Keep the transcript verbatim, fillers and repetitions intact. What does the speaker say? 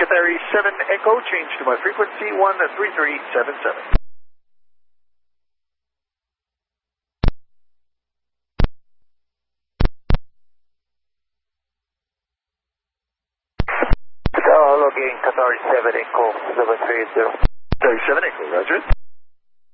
Qatari seven Echo, change to my frequency one three three seven seven. Hello again, Qatari seven Echo seven three zero. Qatari seven Echo, roger.